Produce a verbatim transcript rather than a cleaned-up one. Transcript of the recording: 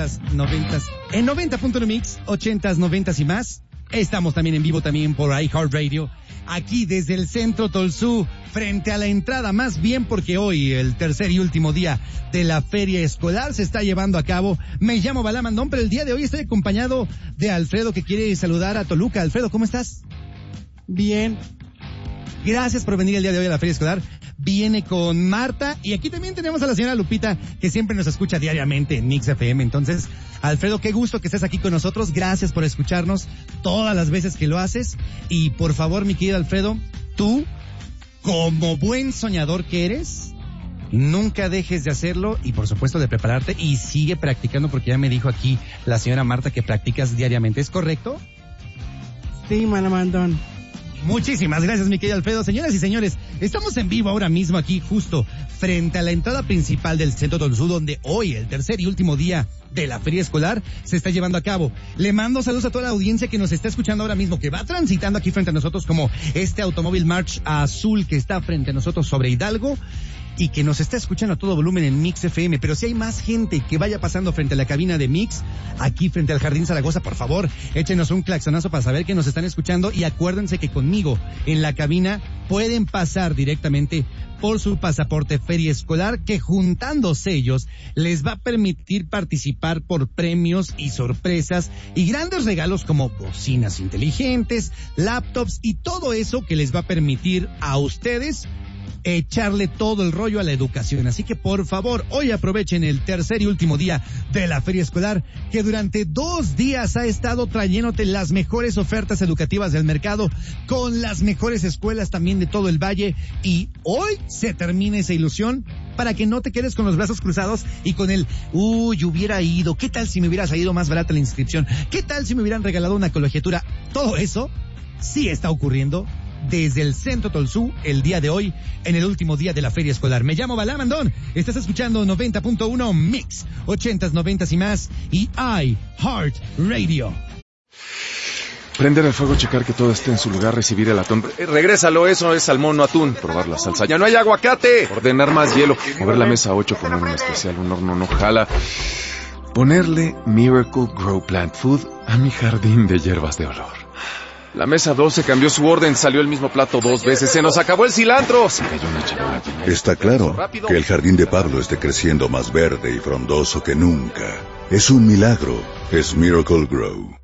ochentas, noventas, en noventa punto uno Mix, ochentas, noventas y más. Estamos también en vivo también por iHeartRadio, aquí desde el Centro Tolzú, frente a la entrada, más bien porque hoy, el tercer y último día de la feria escolar, se está llevando a cabo. Me llamo Balá Mandón, pero el día de hoy estoy acompañado de Alfredo, que quiere saludar a Toluca. Alfredo, ¿cómo estás? Bien. Gracias por venir el día de hoy a la feria escolar. Viene con Marta, y aquí también tenemos a la señora Lupita, que siempre nos escucha diariamente en Mix F M. Entonces, Alfredo, qué gusto que estés aquí con nosotros. Gracias por escucharnos todas las veces que lo haces. Y por favor, mi querido Alfredo, tú, como buen soñador que eres, nunca dejes de hacerlo y por supuesto de prepararte, y sigue practicando, porque ya me dijo aquí la señora Marta que practicas diariamente. ¿Es correcto? Sí, Malamandón. Muchísimas gracias, mi querido Alfredo. Señoras y señores, estamos en vivo ahora mismo aquí, justo frente a la entrada principal del Centro Tolzú, donde hoy, el tercer y último día de la feria escolar, se está llevando a cabo. Le mando saludos a toda la audiencia que nos está escuchando ahora mismo, que va transitando aquí frente a nosotros, como este automóvil March azul que está frente a nosotros sobre Hidalgo, y que nos está escuchando a todo volumen en Mix F M. Pero si hay más gente que vaya pasando frente a la cabina de Mix, aquí frente al Jardín Zaragoza, por favor, échenos un claxonazo para saber que nos están escuchando, y acuérdense que conmigo en la cabina pueden pasar directamente por su pasaporte feria escolar, que juntando sellos les va a permitir participar por premios y sorpresas y grandes regalos como bocinas inteligentes, laptops y todo eso que les va a permitir a ustedes echarle todo el rollo a la educación. Así que por favor, hoy aprovechen el tercer y último día de la feria escolar, que durante dos días ha estado trayéndote las mejores ofertas educativas del mercado, con las mejores escuelas también de todo el valle. Y hoy se termina esa ilusión, para que no te quedes con los brazos cruzados y con el, uy, hubiera ido, ¿qué tal si me hubiera salido más barata la inscripción? ¿Qué tal si me hubieran regalado una colegiatura? Todo eso sí está ocurriendo desde el Centro Tolzú el día de hoy, en el último día de la feria escolar. Me llamo Balá Mandón, estás escuchando noventa punto uno Mix, ochentas, noventas y más, y iHeartRadio. Prender el fuego, checar que todo esté en su lugar, recibir el atún. Eh, regrésalo, eso es salmón, no atún. Probar la salsa, ya no hay aguacate. Ordenar más hielo. Mover la mesa ocho con un especial, un horno no jala. Ponerle Miracle Grow Plant Food a mi jardín de hierbas de olor. La mesa doce cambió su orden, salió el mismo plato dos veces, se nos acabó el cilantro. Se cayó una charola. Está claro que el jardín de Pablo esté creciendo más verde y frondoso que nunca. Es un milagro, es Miracle Grow.